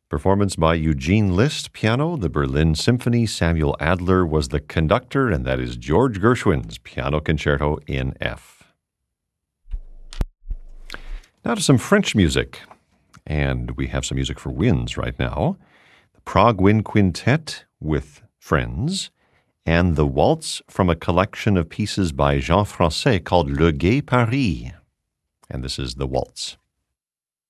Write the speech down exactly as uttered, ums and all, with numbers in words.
Performance by Eugene Liszt, piano, the Berlin Symphony. Samuel Adler was the conductor, and that is George Gershwin's Piano Concerto in F. Now to some French music, and we have some music for winds right now. The Prague Wind Quintet with Friends, and the waltz from a collection of pieces by Jean Francais called Le Gai Paris. And this is the waltz.